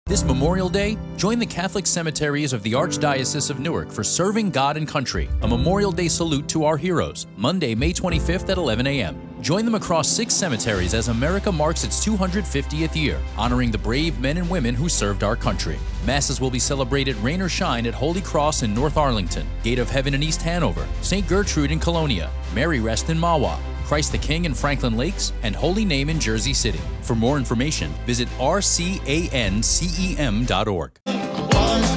This Memorial Day, join the Catholic cemeteries of the Archdiocese of Newark for Serving God and Country, a Memorial Day salute to our heroes, Monday, May 25th at 11 a.m. Join them across 6 cemeteries as America marks its 250th year, honoring the brave men and women who served our country. Masses will be celebrated rain or shine at Holy Cross in North Arlington, Gate of Heaven in East Hanover, St. Gertrude in Colonia, Mary Rest in Mahwah, Christ the King in Franklin Lakes, and Holy Name in Jersey City. For more information, visit rcancem.org.